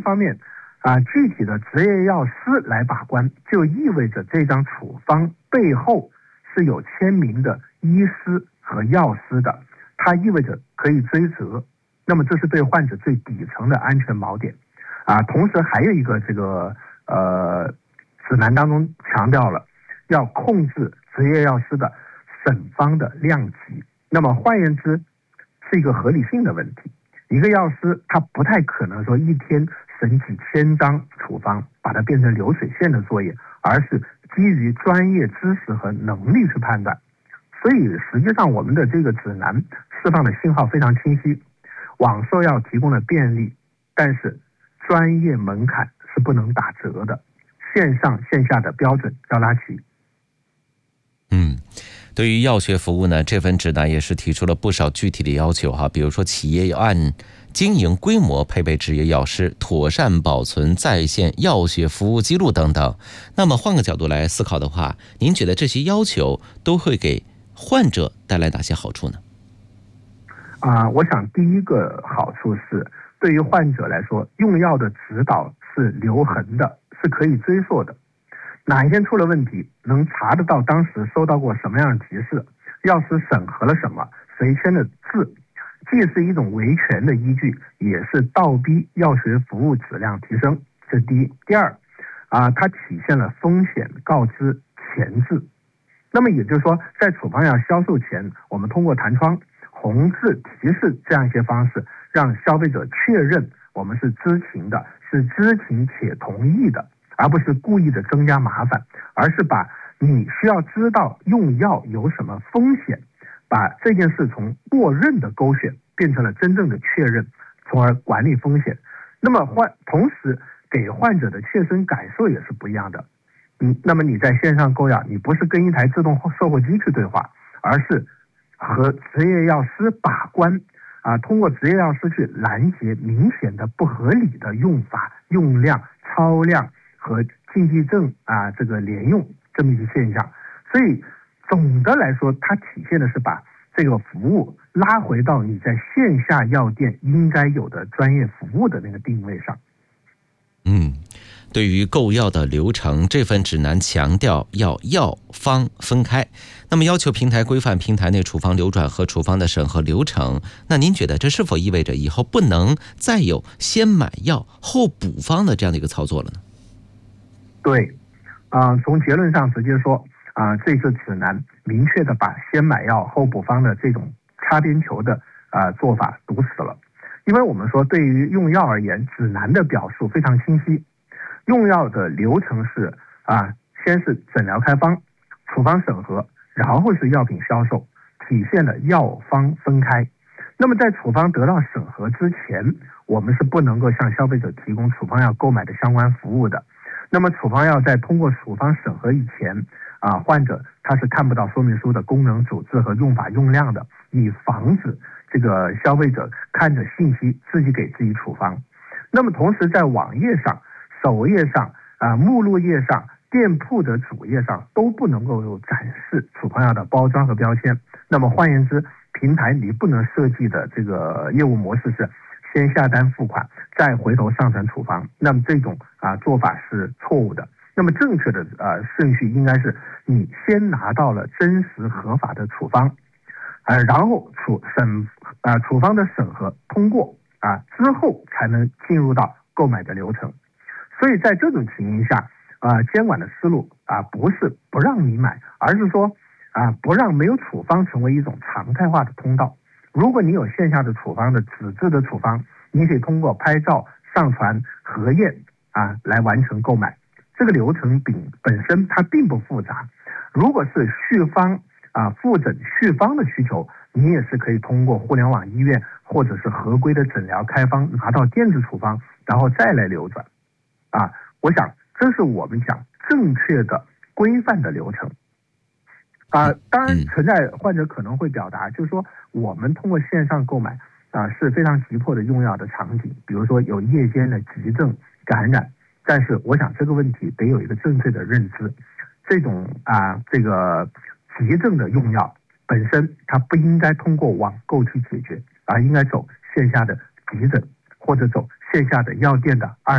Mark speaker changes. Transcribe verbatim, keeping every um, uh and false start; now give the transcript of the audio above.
Speaker 1: 方面啊，具体的执业药师来把关，就意味着这张处方背后是有签名的医师和药师的，它意味着可以追责。那么这是对患者最底层的安全锚点啊。同时还有一个这个呃指南当中强调了要控制执业药师的审方的量级。那么换言之，是一个合理性的问题。一个药师他不太可能说一天审几千张处方，把它变成流水线的作业，而是基于专业知识和能力去判断。所以实际上我们的这个指南释放的信号非常清晰，网售药提供了便利，但是专业门槛是不能打折的，线上线下的标准要拉齐。
Speaker 2: 嗯，对于药学服务呢，这份指南也是提出了不少具体的要求哈，比如说企业要按经营规模配备执业药师，妥善保存在线药学服务记录等等。那么换个角度来思考的话，您觉得这些要求都会给患者带来哪些好处呢？
Speaker 1: 啊，我想第一个好处是，对于患者来说，用药的指导是留痕的，是可以追溯的。哪一天出了问题，能查得到当时收到过什么样的提示，药师审核了什么，谁签的字，既是一种维权的依据，也是倒逼药学服务质量提升。这是第一。第二，啊，它体现了风险告知前置。那么也就是说，在处方药销售前，我们通过弹窗、红字提示这样一些方式，让消费者确认我们是知情的，是知情且同意的，而不是故意的增加麻烦，而是把你需要知道用药有什么风险，把这件事从默认的勾选变成了真正的确认，从而管理风险。那么患同时给患者的切身感受也是不一样的。嗯，那么你在线上购药，你不是跟一台自动售货机去对话，而是和执业药师把关啊，通过执业药师去拦截明显的不合理的用法、用量、超量和禁忌症啊这个连用这么一个现象。所以总的来说，它体现的是把这个服务拉回到你在线下药店应该有的专业服务的那个定位上。
Speaker 2: 嗯，对于购药的流程，这份指南强调要药方分开，那么要求平台规范平台内处方流转和处方的审核流程。那您觉得这是否意味着以后不能再有先买药后补方的这样的一个操作了呢？
Speaker 1: 对，啊、呃，从结论上直接说啊、呃，这次指南明确的把先买药后补方的这种擦边球的啊、呃、做法堵死了。因为我们说，对于用药而言，指南的表述非常清晰。用药的流程是啊，先是诊疗开方、处方审核，然后是药品销售，体现了药方分开。那么在处方得到审核之前，我们是不能够向消费者提供处方药购买的相关服务的。那么处方药在通过处方审核以前啊，患者他是看不到说明书的功能主治和用法用量的，以防止这个消费者看着信息自己给自己处方。那么同时在网页上、首页上、啊目录页上、店铺的主页上都不能够有展示处方药的包装和标签。那么换言之，平台你不能设计的这个业务模式是先下单付款，再回头上传处方。那么这种啊做法是错误的。那么正确的呃顺序应该是你先拿到了真实合法的处方。呃，然后处审啊、呃、处方的审核通过啊之后，才能进入到购买的流程。所以在这种情形下，啊、呃、监管的思路啊不是不让你买，而是说啊不让没有处方成为一种常态化的通道。如果你有线下的处方的纸质的处方，你可以通过拍照、上传、核验啊来完成购买。这个流程本本身它并不复杂。如果是续方啊，复诊续方的需求，你也是可以通过互联网医院或者是合规的诊疗开方拿到电子处方，然后再来流转。啊，我想这是我们讲正确的规范的流程。啊，当然存在患者可能会表达，就是说我们通过线上购买啊是非常急迫的用药的场景，比如说有夜间的急症感染，但是我想这个问题得有一个正确的认知，这种啊这个急症的用药本身它不应该通过网购去解决，而应该走线下的急诊或者走线下的药店的二